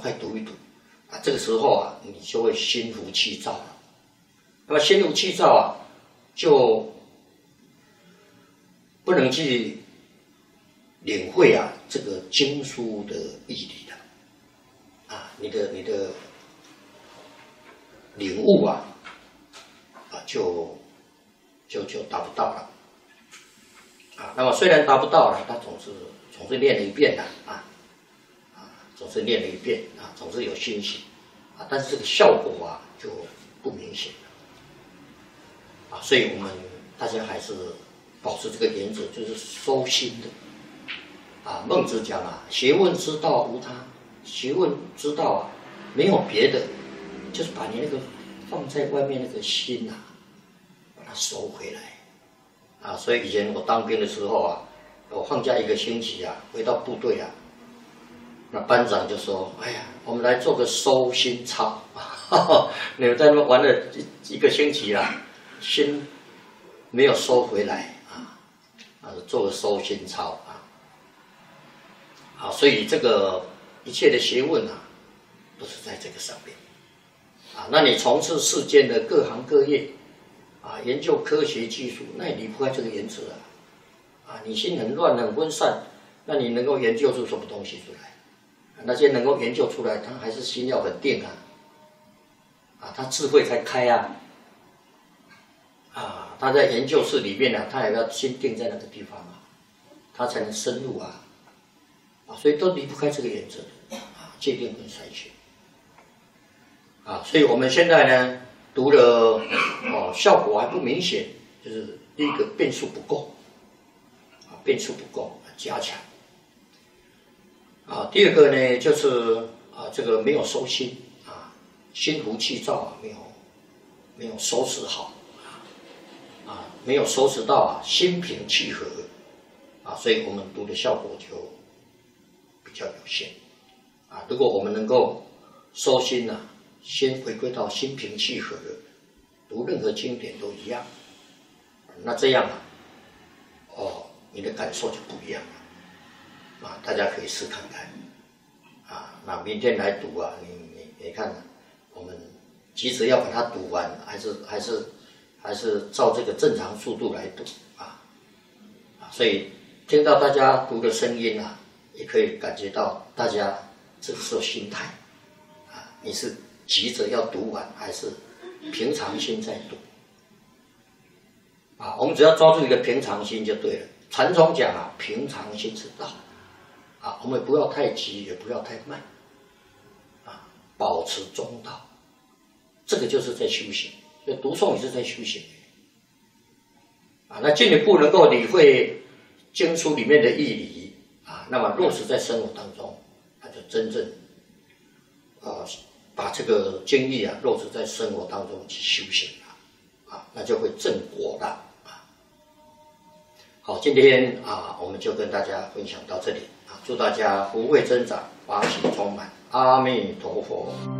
快读一读啊，这个时候啊，你就会心浮气躁了。那么心浮气躁啊，就不能去领会啊这个经书的义理了啊，你的领悟啊就达不到了啊。那么虽然达不到了，他总是念了一遍的总是念了一遍啊，总是有欣喜啊，但是这个效果啊就不明显了啊。所以我们大家还是保持这个原则，就是收心的啊。孟子讲啊，学问之道无他，学问之道啊没有别的，就是把你那个放在外面那个心啊，把它收回来啊。所以以前我当兵的时候啊，我放假1个星期啊，回到部队啊，那班长就说：“哎呀，我们来做个收心操，你们在那边玩了一个星期啦，心没有收回来做个收心操啊。所以这个一切的学问啊，都是在这个上面啊。那你从事世间的各行各业啊，研究科学技术，那也离不开这个原则啊。你心很乱很分散，那你能够研究出什么东西出来？那些能够研究出来，他还是心要很定他智慧才开他在研究室里面他也要心定在那个地方他才能深入所以都离不开这个原则戒定跟筛选所以我们现在呢读了效果还不明显，就是第一个变数不够加强第二个呢就是这个没有收心心浮气躁没有收拾好没有收拾到心平气和所以我们读的效果就比较有限如果我们能够收心先回归到心平气和的，读任何经典都一样，那这样你的感受就不一样了大家可以试看看那明天来读你看我们急着要把它读完，还是照这个正常速度来读所以听到大家读的声音也可以感觉到大家这个时候心态你是急着要读完，还是平常心在读我们只要抓住一个平常心就对了。禅宗讲平常心是道我们不要太急，也不要太慢保持中道，这个就是在修行。所以读诵也是在修行那进一步能够理会经书里面的义理那么落实在生活当中，那就真正把这个经义落实在生活当中去修行那就会正果了好，今天我们就跟大家分享到这里祝大家福慧增长，法喜充满，阿弥陀佛。